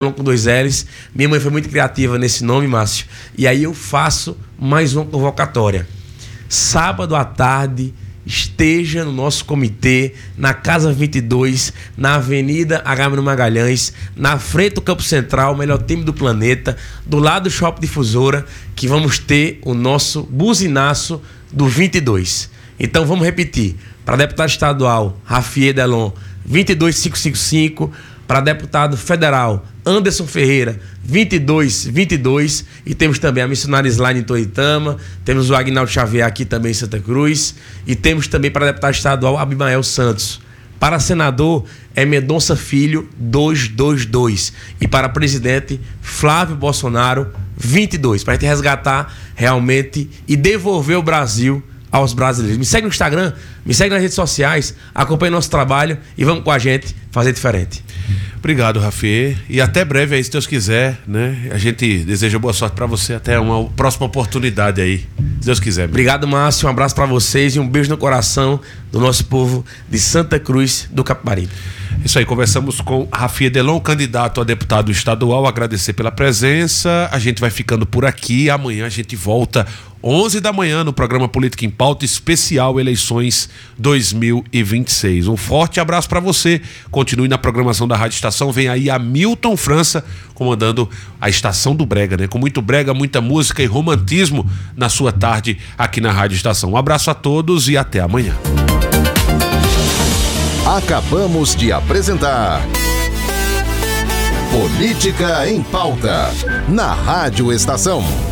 com 2 L's. Minha mãe foi muito criativa nesse nome, Márcio. E aí eu faço mais uma convocatória. Sábado à tarde, esteja no nosso comitê, na Casa 22, na Avenida Agamenon Magalhães, na frente do Campo Central, o melhor time do planeta, do lado do Shopping Difusora, que vamos ter o nosso buzinaço do 22. Então vamos repetir. Para deputado estadual, Rafier Delon, 22555. Para deputado federal, Anderson Ferreira, 2222. E temos também a missionária Slaine em Toritama, temos o Agnaldo Xavier aqui também em Santa Cruz, e temos também para deputado estadual Abimael Santos. Para senador é Mendonça Filho, 222. E para presidente, Flávio Bolsonaro, 22. Para a gente resgatar realmente e devolver o Brasil aos brasileiros. Me segue no Instagram, me segue nas redes sociais, acompanhe nosso trabalho e vamos com a gente fazer diferente. Obrigado, Rafier, e até breve aí, se Deus quiser, né? A gente deseja boa sorte para você, até uma próxima oportunidade aí, se Deus quiser. Obrigado, Márcio, um abraço para vocês e um beijo no coração do nosso povo de Santa Cruz do Capibaribe. Isso aí, conversamos com Rafier Delon, candidato a deputado estadual. Agradecer pela presença. A gente vai ficando por aqui. Amanhã a gente volta 11 da manhã no programa Política em Pauta especial Eleições 2026. Um forte abraço para você. Continue na programação da Rádio Estação. Vem aí Hamilton França comandando a Estação do Brega, né? Com muito brega, muita música e romantismo na sua tarde aqui na Rádio Estação. Um abraço a todos e até amanhã. Acabamos de apresentar Política em Pauta, na Rádio Estação.